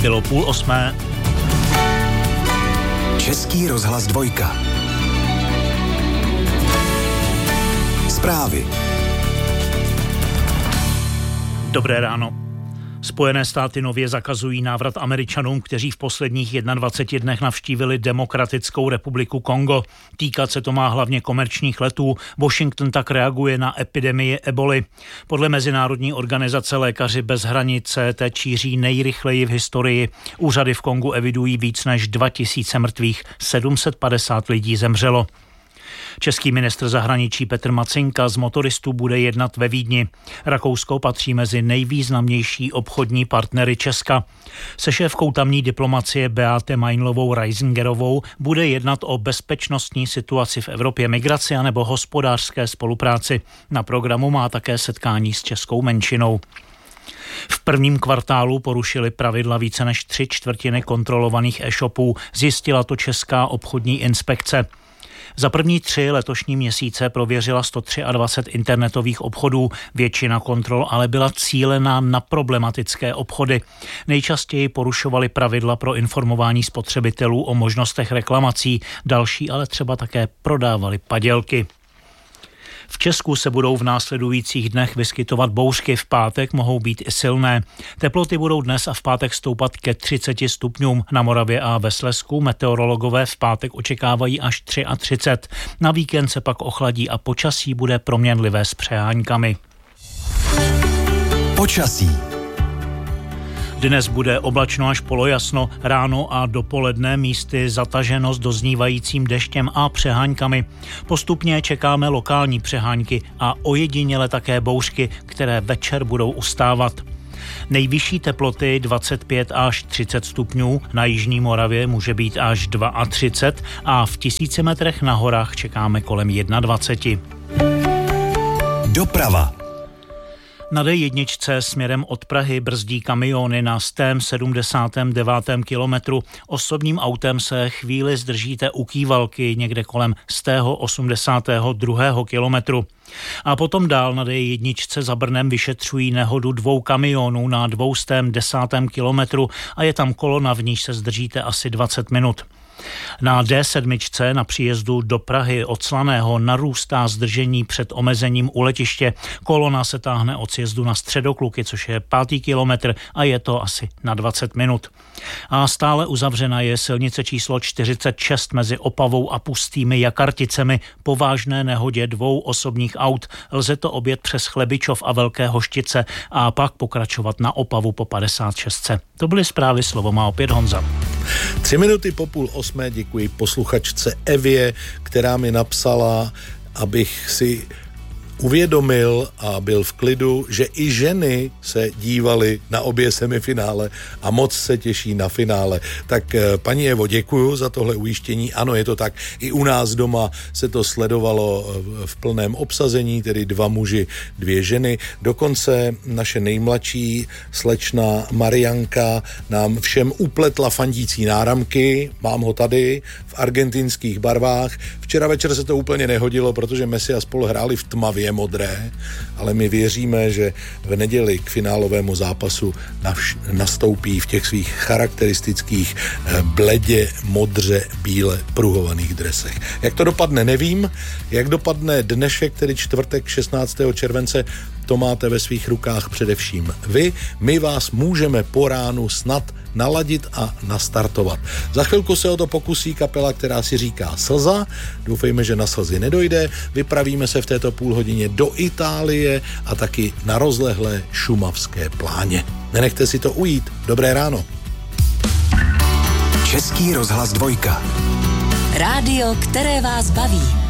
Bylo 7:30. Český rozhlas 2. Zprávy. Dobré ráno. Spojené státy nově zakazují návrat Američanům, kteří v posledních 21 dnech navštívili Demokratickou republiku Kongo. Týkat se to má hlavně komerčních letů. Washington tak reaguje na epidemii eboly. Podle mezinárodní organizace Lékaři bez hranic se teď šíří nejrychleji v historii. Úřady v Kongu evidují víc než 2000 mrtvých, 750 lidí zemřelo. Český ministr zahraničí Petr Macinka z motoristů bude jednat ve Vídni. Rakousko patří mezi nejvýznamnější obchodní partnery Česka. Se šéfkou tamní diplomacie Beate Meinlovou-Reisingerovou bude jednat o bezpečnostní situaci v Evropě, migraci anebo hospodářské spolupráci. Na programu má také setkání s českou menšinou. V prvním kvartálu porušili pravidla více než 3/4 kontrolovaných e-shopů, zjistila to Česká obchodní inspekce. Za první 3 letošní měsíce prověřila 123 internetových obchodů. Většina kontrol ale byla cílená na problematické obchody. Nejčastěji porušovali pravidla pro informování spotřebitelů o možnostech reklamací, další ale třeba také prodávali padělky. V Česku se budou v následujících dnech vyskytovat bouřky, v pátek mohou být i silné. Teploty budou dnes a v pátek stoupat ke 30 stupňům. Na Moravě a ve Slezsku meteorologové v pátek očekávají až 33. Na víkend se pak ochladí a počasí bude proměnlivé s přeháňkami. Počasí. Dnes bude oblačno až polojasno, ráno a dopoledne místy zataženo s doznívajícím deštěm a přeháňkami. Postupně čekáme lokální přeháňky a ojediněle také bouřky, které večer budou ustávat. Nejvyšší teploty 25 až 30 stupňů, na jižní Moravě může být až 32 a v 1000 metrech na horách čekáme kolem 21. Doprava. Na D1 směrem od Prahy brzdí kamiony na 179. kilometru. Osobním autem se chvíli zdržíte u Kývalky někde kolem 182. kilometru. A potom dál na D1 za Brnem vyšetřují nehodu 2 kamionů na 210. kilometru a je tam kolona, v níž se zdržíte asi 20 minut. Na D7 na příjezdu do Prahy od Slaného narůstá zdržení před omezením u letiště. Kolona se táhne od sjezdu na Středokluky, což je 5. kilometr a je to asi na 20 minut. A stále uzavřena je silnice číslo 46 mezi Opavou a Pustými Jakarticemi po vážné nehodě 2 osobních aut. Lze to objet přes Chlebičov a Velké Hoštice a pak pokračovat na Opavu po 56. To byly zprávy, slovo má opět Honza. 3 minuty po 7:30 děkuji posluchačce Evě, která mi napsala, abych si uvědomil a byl v klidu, že i ženy se dívaly na obě semifinále a moc se těší na finále. Tak paní Evo, děkuju za tohle ujištění. Ano, je to tak. I u nás doma se to sledovalo v plném obsazení, tedy 2 muži, 2 ženy. Dokonce naše nejmladší slečna Marianka nám všem upletla fandící náramky. Mám ho tady v argentinských barvách. Včera večer se to úplně nehodilo, protože Messi a spol hráli v tmavě modré, ale my věříme, že v neděli k finálovému zápasu nastoupí v těch svých charakteristických bledě, modře, bíle pruhovaných dresech. Jak to dopadne, nevím. Jak dopadne dnešek, tedy čtvrtek 16. července, to máte ve svých rukách především vy. My vás můžeme po ránu snad naladit a nastartovat. Za chvilku se o to pokusí kapela, která si říká Slza. Doufejme, že na slzy nedojde. Vypravíme se v této půlhodině do Itálie a taky na rozlehlé šumavské pláně. Nenechte si to ujít. Dobré ráno. Český rozhlas 2. Rádio, které vás baví.